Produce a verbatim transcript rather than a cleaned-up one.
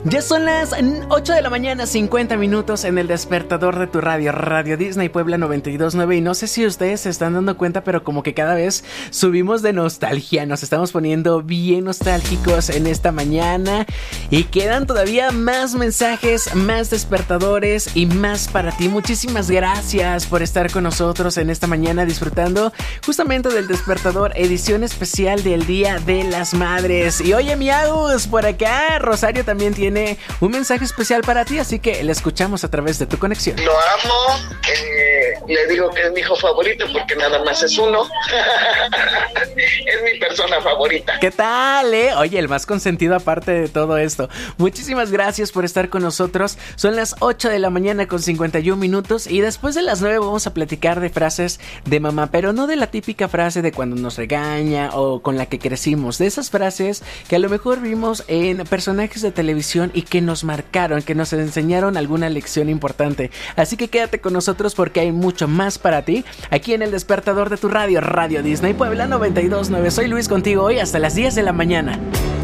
Ya son las ocho de la mañana, cincuenta minutos en el despertador de tu radio, Radio Disney Puebla noventa y dos punto nueve. Y no sé si ustedes se están dando cuenta, pero como que cada vez subimos de nostalgia. Nos estamos poniendo bien nostálgicos en esta mañana. Y quedan todavía más mensajes, más despertadores y más para ti. Muchísimas gracias por estar con nosotros en esta mañana disfrutando justamente del despertador, edición especial del Día de las Madres. Y oye, mi Agus, por acá Rosario también tiene un mensaje especial para ti, así que le escuchamos a través de tu conexión. Lo amo, eh, le digo que es mi hijo favorito porque nada más es uno. Es mi persona favorita. ¿Qué tal, eh? Oye, el más consentido aparte de todo esto. Muchísimas gracias por estar con nosotros. Son las ocho de la mañana con cincuenta y un minutos y después de las nueve vamos a platicar de frases de mamá, pero no de la típica frase de cuando nos regaña o con la que crecimos, de esas frases que a lo mejor vimos en personajes de televisión y que nos marcaron, que nos enseñaron alguna lección importante. Así que quédate con nosotros porque hay mucho más para ti aquí en el despertador de tu radio, Radio Disney Puebla noventa y dos punto nueve. Soy Luis contigo hoy hasta las diez de la mañana.